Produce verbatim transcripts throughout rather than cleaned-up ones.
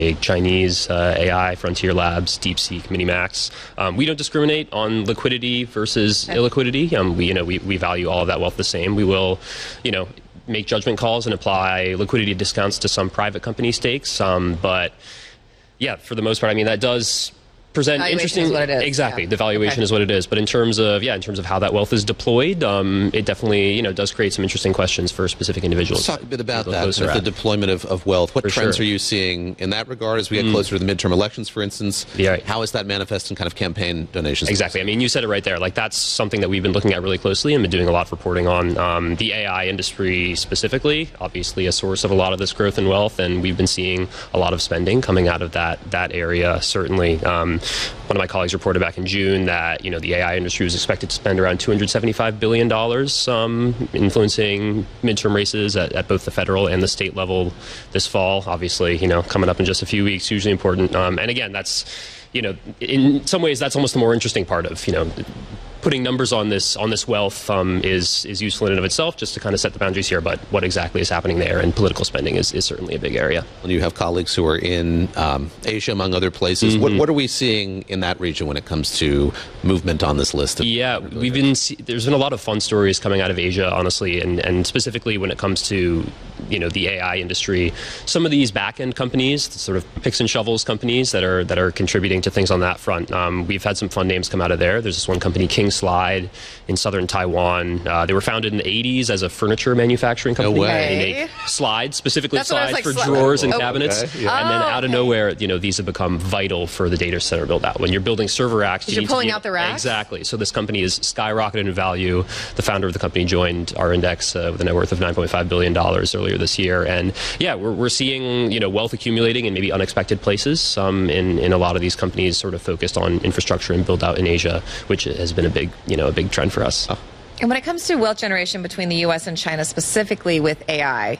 Chinese uh, A I, Frontier Labs, DeepSeek, Minimax. Um, we don't discriminate on liquidity versus okay. illiquidity. Um, we, you know, we, we value all of that wealth the same. We will, you know, make judgment calls and apply liquidity discounts to some private company stakes. Um, but yeah, for the most part, I mean, that does present valuation interesting. Is what it is. Exactly, yeah. the valuation okay. is what it is. But in terms of yeah, in terms of how that wealth is deployed, um, it definitely you know does create some interesting questions for specific individuals. Let's talk a bit about that, kind of the deployment of, of wealth. What for trends sure. are you seeing in that regard as we get mm. closer to the midterm elections, for instance? Yeah. How is that manifest in kind of campaign donations? Exactly. I mean, you said it right there. Like that's something that we've been looking at really closely and been doing a lot of reporting on. Um, the A I industry specifically, obviously a source of a lot of this growth and wealth, and we've been seeing a lot of spending coming out of that that area. Certainly, um, one of my colleagues reported back in June that you know the A I industry was expected to spend around two hundred seventy-five billion dollars um, influencing midterm races at, at both the federal and the state level this fall. Obviously, you know, coming up in just a few weeks, hugely important. Um, and again, that's you know, in some ways, that's almost the more interesting part of you know. Putting numbers on this on this wealth um, is is useful in and of itself, just to kind of set the boundaries here. But what exactly is happening there, and political spending is, is certainly a big area. And you have colleagues who are in um, Asia, among other places. Mm-hmm. What what are we seeing in that region when it comes to movement on this list? Of yeah, we've been see, there's been a lot of fun stories coming out of Asia, honestly, and and specifically when it comes to you know the A I industry. Some of these back end companies, sort of picks and shovels companies that are that are contributing to things on that front. Um, we've had some fun names come out of there. There's this one company, King Slide, in southern Taiwan. Uh, they were founded in the eighties as a furniture manufacturing company. No way. They make slides, specifically That's slides like for sli- drawers and oh, cabinets. Okay. Yeah. And then Oh, out of okay. nowhere, you know, these have become vital for the data center build out. When you're building server racks, you you're need to pulling be- out the racks? Exactly. So this company is skyrocketed in value. The founder of the company joined our index uh, with a net worth of nine point five billion dollars earlier this year. And yeah, we're, we're seeing, you know, wealth accumulating in maybe unexpected places um, in, in a lot of these companies sort of focused on infrastructure and build out in Asia, which has been a big, you know, a big trend for us. Oh. And when it comes to wealth generation between the U S and China, specifically with A I,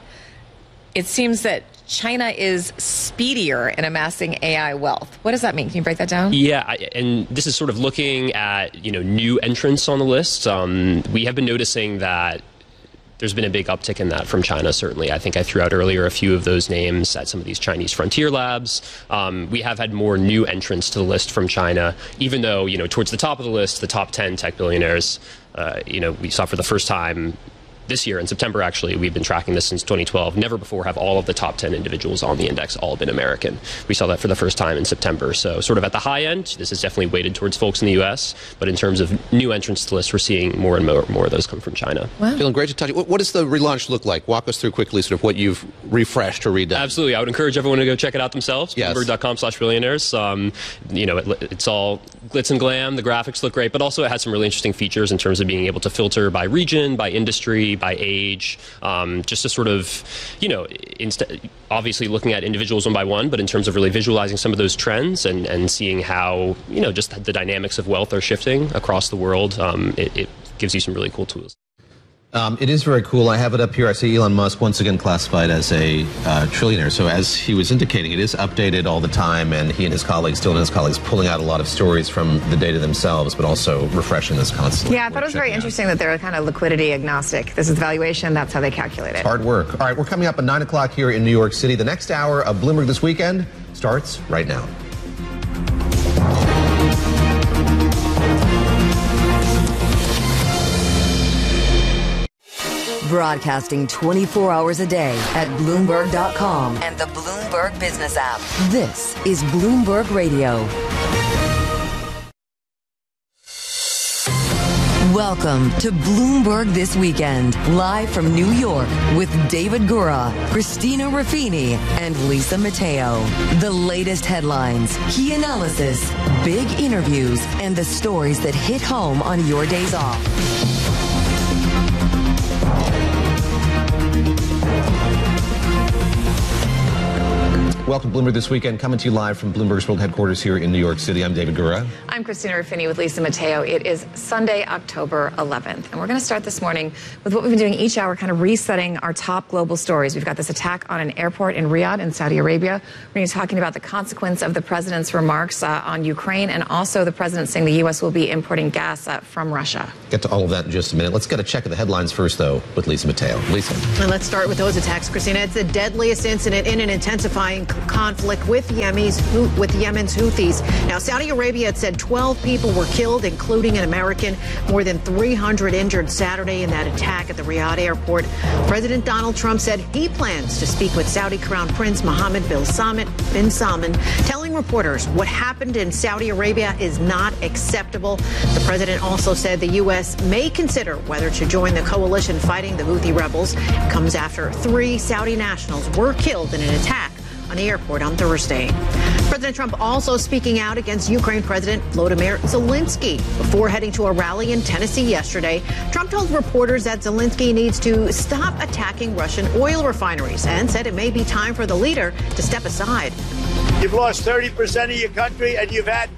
it seems that China is speedier in amassing A I wealth. What does that mean? Can you break that down? Yeah, I, and this is sort of looking at, you know, new entrants on the list. Um, we have been noticing that there's been a big uptick in that from China, certainly. I think I threw out earlier a few of those names at some of these Chinese frontier labs. Um, we have had more new entrants to the list from China, even though, you know, towards the top of the list, the top ten tech billionaires, uh, you know, we saw for the first time this year in September, actually, we've been tracking this since twenty twelve. Never before have all of the top ten individuals on the index all been American. We saw that for the first time in September. So sort of at the high end, this is definitely weighted towards folks in the U S. But in terms of new entrants to the list, we're seeing more and more, more of those come from China. Wow. Feeling great to talk to you. What, what does the relaunch look like? Walk us through quickly sort of what you've refreshed or redone. Absolutely. I would encourage everyone to go check it out themselves. Yes. Bloomberg.com slash billionaires. Um, you know, it, it's all glitz and glam. The graphics look great, but also it has some really interesting features in terms of being able to filter by region, by industry, by age. Um, just to sort of, you know, inst- obviously looking at individuals one by one, but in terms of really visualizing some of those trends and, and seeing how, you know, just the dynamics of wealth are shifting across the world, um, it, it gives you some really cool tools. Um, it is very cool. I have it up here. I see Elon Musk once again classified as a uh, trillionaire. So as he was indicating, it is updated all the time, and he and his colleagues, Dylan and his colleagues, pulling out a lot of stories from the data themselves, but also refreshing this constantly. Yeah, I thought it was very interesting that they're kind of liquidity agnostic. This is the valuation. That's how they calculate it. Hard work. All right, we're coming up at nine o'clock here in New York City. The next hour of Bloomberg This Weekend starts right now. Broadcasting twenty-four hours a day at Bloomberg dot com and the Bloomberg Business app. This is Bloomberg Radio. Welcome to Bloomberg This Weekend, live from New York with David Gura, Christina Ruffini, and Lisa Mateo. The latest headlines, key analysis, big interviews, and the stories that hit home on your days off. Welcome to Bloomberg This Weekend, coming to you live from Bloomberg's World Headquarters here in New York City. I'm David Gura. I'm Christina Ruffini with Lisa Mateo. It is Sunday, October eleventh, and we're going to start this morning with what we've been doing each hour, kind of resetting our top global stories. We've got this attack on an airport in Riyadh in Saudi Arabia. We're going to be talking about the consequence of the president's remarks uh, on Ukraine, and also the president saying the U S will be importing gas uh, from Russia. Get to all of that in just a minute. Let's get a check of the headlines first, though, with Lisa Mateo. Lisa. And let's start with those attacks, Christina. It's the deadliest incident in an intensifying conflict with Yemen's, with Yemen's Houthis. Now, Saudi Arabia had said twelve people were killed, including an American, more than three hundred injured Saturday in that attack at the Riyadh airport. President Donald Trump said he plans to speak with Saudi Crown Prince Mohammed bin Salman, bin Salman, telling reporters what happened in Saudi Arabia is not acceptable. The president also said the U S may consider whether to join the coalition fighting the Houthi rebels. It comes after three Saudi nationals were killed in an attack on the airport on Thursday. President Trump also speaking out against Ukraine President Volodymyr Zelensky. Before heading to a rally in Tennessee yesterday, Trump told reporters that Zelensky needs to stop attacking Russian oil refineries and said it may be time for the leader to step aside. You've lost thirty percent of your country and you've had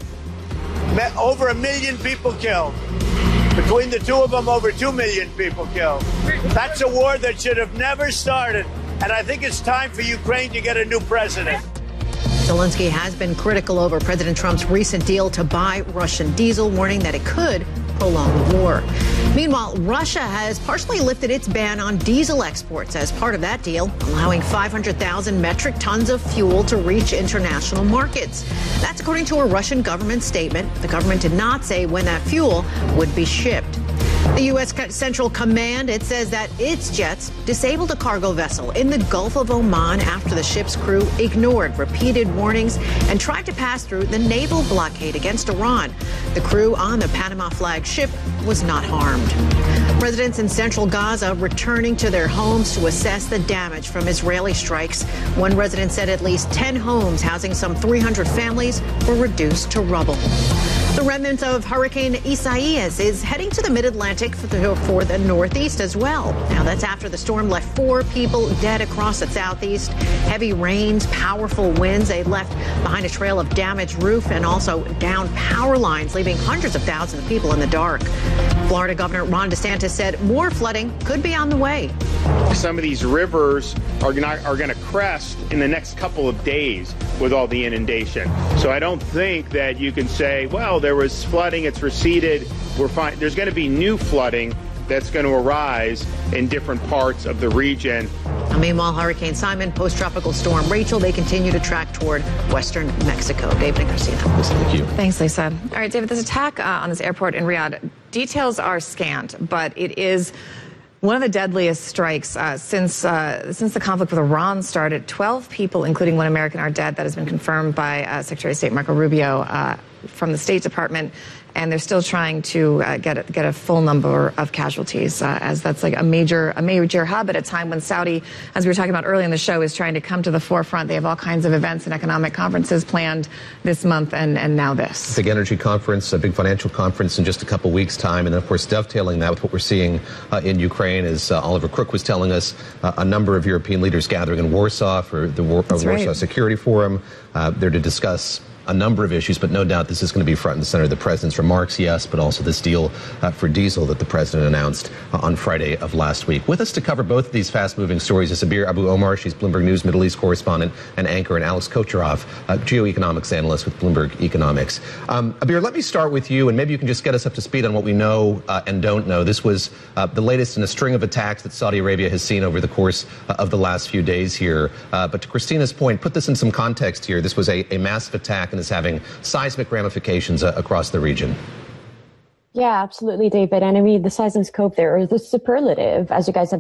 over a million people killed. Between the two of them, over two million people killed. That's a war that should have never started. And I think it's time for Ukraine to get a new president. Zelensky has been critical over President Trump's recent deal to buy Russian diesel, warning that it could prolong the war. Meanwhile, Russia has partially lifted its ban on diesel exports as part of that deal, allowing five hundred thousand metric tons of fuel to reach international markets. That's according to a Russian government statement. The government did not say when that fuel would be shipped. The U S Central Command, it says that its jets disabled a cargo vessel in the Gulf of Oman after the ship's crew ignored repeated warnings and tried to pass through the naval blockade against Iran. The crew on the Panama flag ship was not harmed. Residents in central Gaza returning to their homes to assess the damage from Israeli strikes. One resident said at least ten homes housing some three hundred families were reduced to rubble. The remnant of Hurricane Isaias is heading to the mid-Atlantic for the, for the northeast as well. Now, that's after the storm left four people dead across the southeast. Heavy rains, powerful winds, they left behind a trail of damaged roof and also downed power lines, leaving hundreds of thousands of people in the dark. Florida Governor Ron DeSantis said more flooding could be on the way. Some of these rivers are going are going to crest in the next couple of days with all the inundation. So I don't think that you can say, well, there was flooding, it's receded, we're fine. There's going to be new flooding that's going to arise in different parts of the region. Now, meanwhile, Hurricane Simon, post-tropical storm Rachel, they continue to track toward western Mexico. David and Christina. Thank you. Thanks, Lisa. All right, David, this attack uh, on this airport in Riyadh, details are scant, but it is one of the deadliest strikes uh, since uh, since the conflict with Iran started. twelve people, including one American, are dead. That has been confirmed by uh, Secretary of State Marco Rubio uh, from the State Department. And they're still trying to uh, get a, get a full number of casualties, uh, as that's like a major a major hub at a time when Saudi, as we were talking about earlier in the show, is trying to come to the forefront. They have all kinds of events and economic conferences planned this month, and, and now this. Big energy conference, a big financial conference in just a couple weeks' time. And, of course, dovetailing that with what we're seeing uh, in Ukraine, as uh, Oliver Crook was telling us, uh, a number of European leaders gathering in Warsaw for the War- uh, Warsaw right. Security Forum. Uh, they're to discuss a number of issues, but no doubt this is going to be front and center. The president's remarks, yes, but also this deal uh, for diesel that the president announced uh, on Friday of last week. With us to cover both of these fast-moving stories is Abir Abu Omar. She's Bloomberg News Middle East correspondent and anchor, and Alex Kocherov, uh, geoeconomics analyst with Bloomberg Economics. Um, Abir, let me start with you, and maybe you can just get us up to speed on what we know uh, and don't know. This was uh, the latest in a string of attacks that Saudi Arabia has seen over the course uh, of the last few days here. Uh, but to Christina's point, put this in some context here. This was a, a massive attack and is having seismic ramifications uh, across the region. Yeah, absolutely, David. And I mean, the size and scope there is the superlative, as you guys have